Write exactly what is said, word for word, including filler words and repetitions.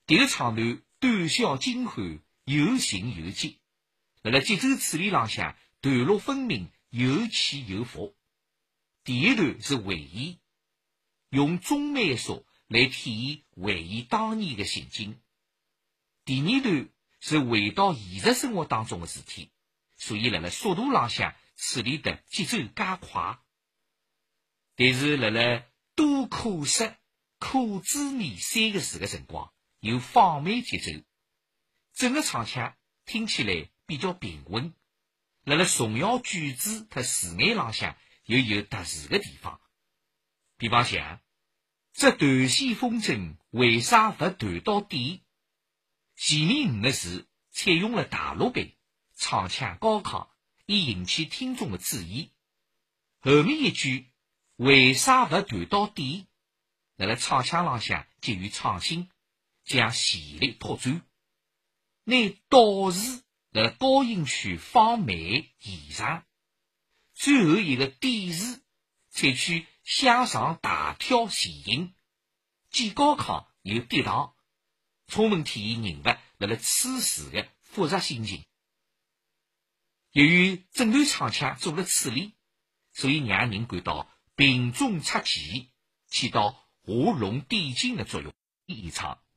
迭个唱段短小精悍，有情有节，辣辣节奏处理浪向段落分明，有起有伏。第一段是回忆，用中慢速来体现回忆当年的情景。第二段是回到现实生活当中的事体，所以辣辣速度浪向处理的节奏加快。但是辣辣多可惜、可滋味三个字的辰光，又放慢节奏，整个唱腔听起来比较平稳。辣辣重要句子和词眼浪向又有特殊的地方。比方像这断线风筝为啥不断到底？前面五个字采用了大陆版，唱腔高亢，以引起听众的注意。后面一句为啥不断到底？辣辣唱腔浪向给予创新，将旋律拓展，拿倒字辣辣高音区放慢延长，最后一个底字采取向上大跳前音，既高亢又跌宕，充分体现人物辣辣此时的复杂心情。由于整段唱腔做了处理，所以让人感到平中出奇，起到画龙点睛的作用。一唱